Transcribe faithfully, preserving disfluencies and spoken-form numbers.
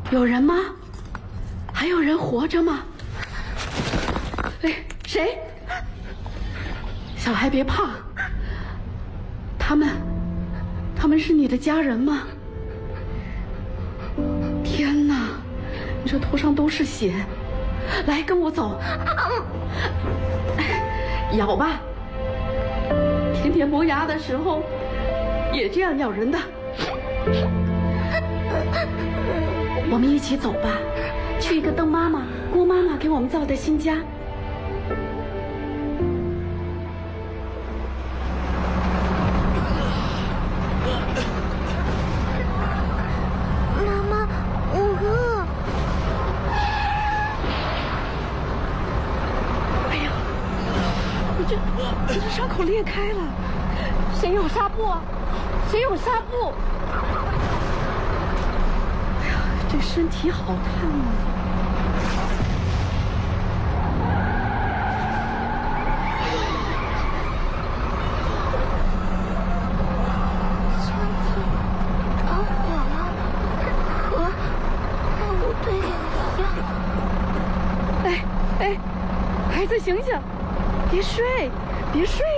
有人吗？还有人活着吗？哎，谁？小孩别怕，他们，他们是你的家人吗？天哪，你这头上都是血，来跟我走。咬吧，天天磨牙的时候也这样咬人的。我们一起走吧，去一个邓妈妈、郭妈妈给我们造的新家。 妈妈，我饿。 哎呀，你这你这伤口裂开了，谁有纱布啊？谁有纱布？哎呀，这身体好烫啊！ 身体着火了，和大部队一样。 哎哎，孩子醒醒，别睡，别睡